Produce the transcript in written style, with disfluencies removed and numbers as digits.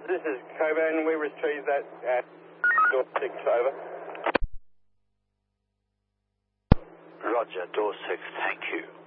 This is Coburn. We retrieved that at door 6, over. Roger, door 6, thank you.